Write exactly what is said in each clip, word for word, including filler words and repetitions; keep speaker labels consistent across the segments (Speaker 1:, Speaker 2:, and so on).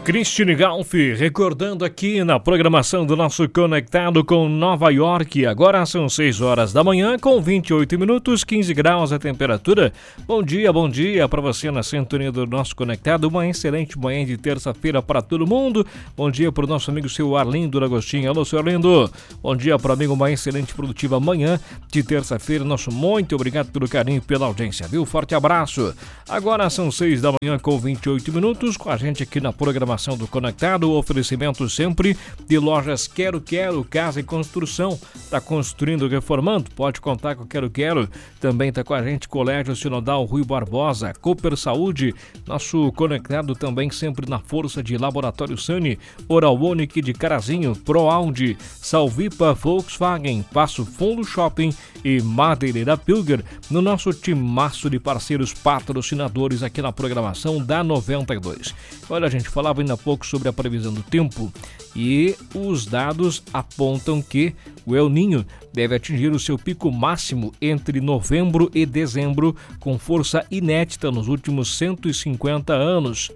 Speaker 1: Christine Galf, recordando aqui na programação do nosso Conectado com Nova York. Agora são seis horas da manhã com vinte e oito minutos, quinze graus a temperatura. Bom dia, bom dia para você na sintonia do nosso Conectado. Uma excelente manhã de terça-feira para todo mundo. Bom dia para o nosso amigo seu Arlindo D'Agostinho. Alô, seu Arlindo. Bom dia para o amigo, uma excelente produtiva manhã de terça-feira. Nosso muito obrigado pelo carinho e pela audiência, viu? Forte abraço. Agora são seis da manhã com vinte e oito minutos, com a gente aqui na programação do Conectado, o oferecimento sempre de lojas Quero Quero, casa e construção. Tá construindo, reformando? Pode contar com o Quero Quero. Também tá com a gente Colégio Sinodal Rui Barbosa, Cooper Saúde, nosso Conectado também sempre na força de Laboratório Sani, Oral Unique de Carazinho, ProAude, Salvipa Volkswagen, Passo Fundo Shopping e Madeireira Pilger, no nosso timaço de parceiros patrocinadores aqui na programação da noventa e dois. Olha, a gente falava ainda há pouco sobre a previsão do tempo e os dados apontam que o El Niño deve atingir o seu pico máximo entre novembro e dezembro, com força inédita nos últimos cento e cinquenta anos.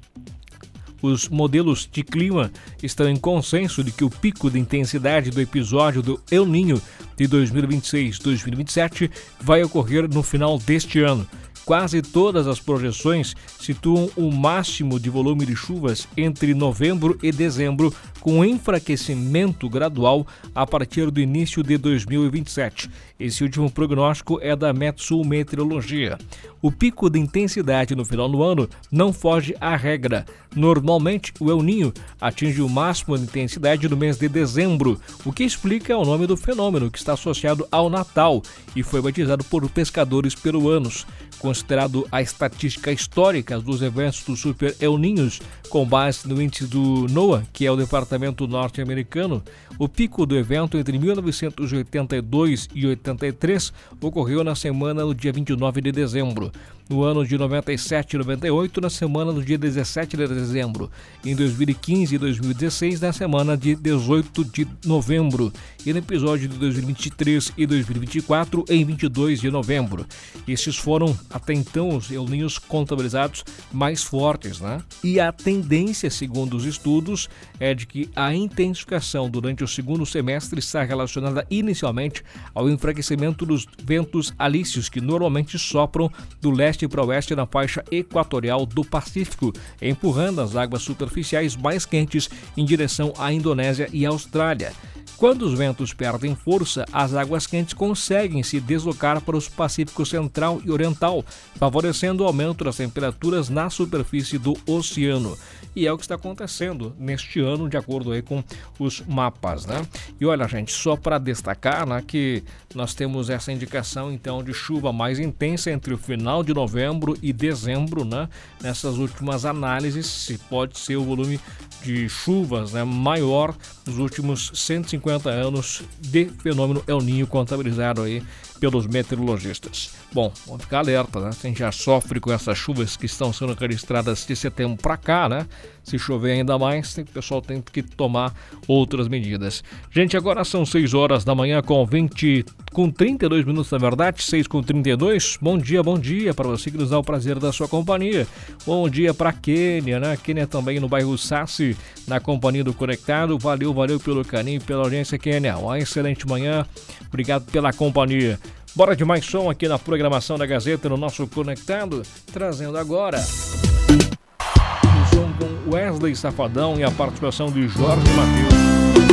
Speaker 1: Os modelos de clima estão em consenso de que o pico de intensidade do episódio do El Niño de dois mil e vinte e seis a dois mil e vinte e sete vai ocorrer no final deste ano. Quase todas as projeções situam o máximo de volume de chuvas entre novembro e dezembro, com enfraquecimento gradual a partir do início de dois mil e vinte e sete. Esse último prognóstico é da Metsul Meteorologia. O pico de intensidade no final do ano não foge à regra. Normalmente, o El Niño atinge o máximo de intensidade no mês de dezembro, o que explica o nome do fenômeno, que está associado ao Natal e foi batizado por pescadores peruanos. Considerado a estatística histórica dos eventos do Super El Niños, com base no índice do NOAA, que é o departamento norte-americano, o pico do evento entre mil novecentos e oitenta e dois e oitenta e três ocorreu na semana do dia vinte e nove de dezembro. No ano de noventa e sete e noventa e oito, na semana do dia dezessete de dezembro. Em dois mil e quinze e dois mil e dezesseis, na semana de dezoito de novembro. E no episódio de dois mil e vinte e três e dois mil e vinte e quatro, em vinte e dois de novembro. Esses foram, até então, os El Niños contabilizados mais fortes, né? E a tendência, segundo os estudos, é de que a intensificação durante o segundo semestre está relacionada inicialmente ao enfraquecimento dos ventos alísios, que normalmente sopram do leste para oeste na faixa equatorial do Pacífico, empurrando as águas superficiais mais quentes em direção à Indonésia e Austrália. Quando os ventos perdem força, as águas quentes conseguem se deslocar para o Pacífico Central e Oriental, favorecendo o aumento das temperaturas na superfície do oceano. E é o que está acontecendo neste ano, de acordo aí com os mapas, né? E olha, gente, só para destacar, né, que nós temos essa indicação, então, de chuva mais intensa entre o final de novembro e dezembro, né? Nessas últimas análises, se pode ser o volume de chuvas, né, maior nos últimos cento e cinquenta anos de fenômeno El Niño contabilizado aí pelos meteorologistas. Bom, vamos ficar alerta, né? A gente já sofre com essas chuvas que estão sendo registradas de setembro para cá, né? Se chover ainda mais, o pessoal tem que tomar outras medidas. Gente, agora são seis horas da manhã com vinte, com trinta e dois minutos, na verdade, seis com trinta e dois. Bom dia, bom dia para você que nos dá o prazer da sua companhia. Bom dia para Kênia, né? Kênia também no bairro Sassi, na companhia do Conectado. Valeu, valeu pelo carinho, pela audiência, Kênia. Uma excelente manhã. Obrigado pela companhia. Bora de mais som aqui na programação da Gazeta, no nosso Conectado, trazendo agora o som com Wesley Safadão e a participação de Jorge Mateus.